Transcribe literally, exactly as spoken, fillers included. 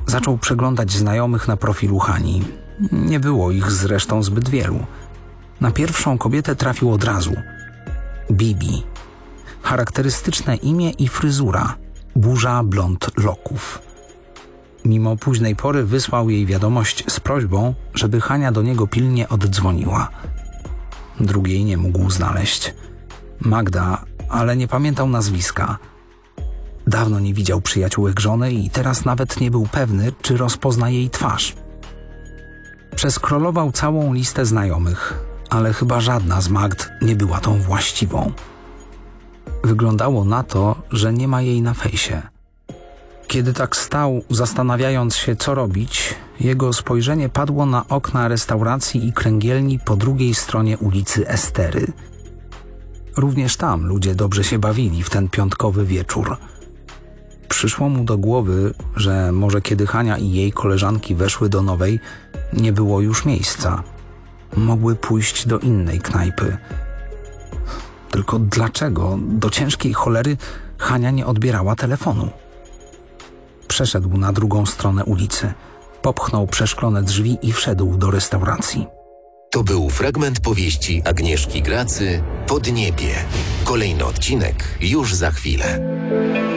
Zaczął przeglądać znajomych na profilu Hani. Nie było ich zresztą zbyt wielu. Na pierwszą kobietę trafił od razu. Bibi. Charakterystyczne imię i fryzura. Burza blond loków. Mimo późnej pory wysłał jej wiadomość z prośbą, żeby Hania do niego pilnie oddzwoniła. Drugiej nie mógł znaleźć. Magda, ale nie pamiętał nazwiska. Dawno nie widział przyjaciółek żony i teraz nawet nie był pewny, czy rozpozna jej twarz. Przeskrolował całą listę znajomych, ale chyba żadna z Magd nie była tą właściwą. Wyglądało na to, że nie ma jej na fejsie. Kiedy tak stał, zastanawiając się, co robić, jego spojrzenie padło na okna restauracji i kręgielni po drugiej stronie ulicy Estery. Również tam ludzie dobrze się bawili w ten piątkowy wieczór. Przyszło mu do głowy, że może kiedy Hania i jej koleżanki weszły do nowej, nie było już miejsca. Mogły pójść do innej knajpy. Tylko dlaczego do ciężkiej cholery Hania nie odbierała telefonu? Przeszedł na drugą stronę ulicy, popchnął przeszklone drzwi i wszedł do restauracji. To był fragment powieści Agnieszki Gracy Podniebie. Kolejny odcinek już za chwilę.